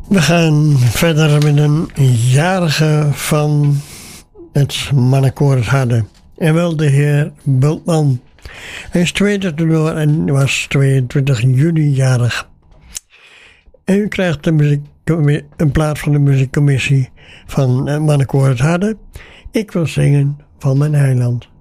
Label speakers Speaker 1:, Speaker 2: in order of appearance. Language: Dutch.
Speaker 1: We gaan verder met een jarige van het mannenkoor Het Harde. En wel de heer Bultman. Hij is 22 jaar en was 22 juni jarig. En u krijgt een plaat van de muziekcommissie van het mannenkoor Het Harde. Ik wil zingen van mijn heiland.